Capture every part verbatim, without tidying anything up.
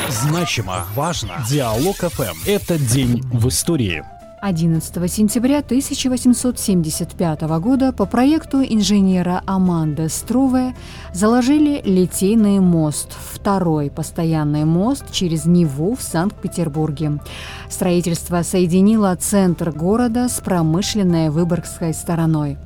Значимо, важно. Диалог эф эм. Это день в истории. одиннадцатого сентября тысяча восемьсот семьдесят пятого года по проекту инженера Аманды Струве заложили Литейный мост, второй постоянный мост через Неву в Санкт-Петербурге. Строительство соединило центр города с промышленной Выборгской стороной.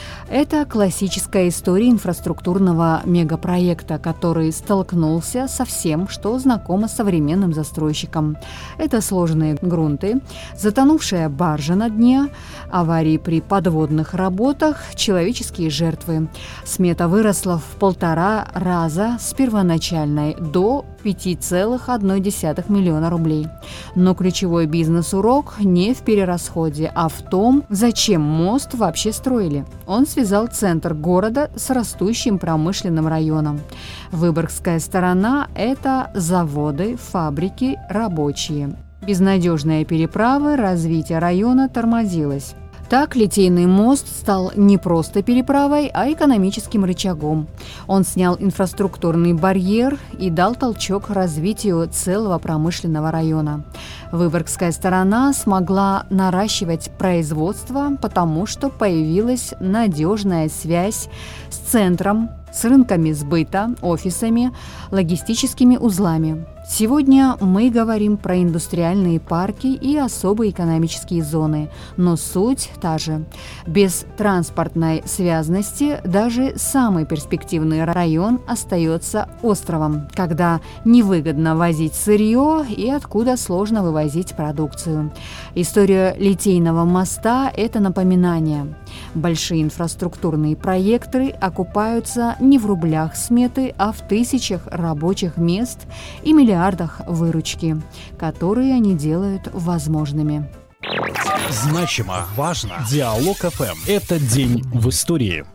Это классическая история инфраструктурного мегапроекта, который столкнулся со всем, что знакомо современным застройщикам. Это сложные грунты, затонувшая баржа на дне, аварии при подводных работах, человеческие жертвы. Смета выросла в полтора раза с первоначальной до пяти целых одной десятой миллиона рублей. Но ключевой бизнес-урок не в перерасходе, а в том, зачем мост вообще строили. Он связал центр города с растущим промышленным районом. Выборгская сторона – это заводы, фабрики, рабочие. Без надежной переправы развитие района тормозилось. Так, Литейный мост стал не просто переправой, а экономическим рычагом. Он снял инфраструктурный барьер и дал толчок развитию целого промышленного района. Выборгская сторона смогла наращивать производство, потому что появилась надежная связь с центром, с рынками сбыта, офисами, логистическими узлами. Сегодня мы говорим про индустриальные парки и особые экономические зоны, но суть та же. Без транспортной связности даже самый перспективный район остается островом, когда невыгодно возить сырье и откуда сложно вывозить продукцию. История Литейного моста – это напоминание. Большие инфраструктурные проекты окупаются не в рублях сметы, а в тысячах рабочих мест и миллиардах выручки, которые они делают возможными. Значимо, важно. Диалог эф эм. Это день в истории.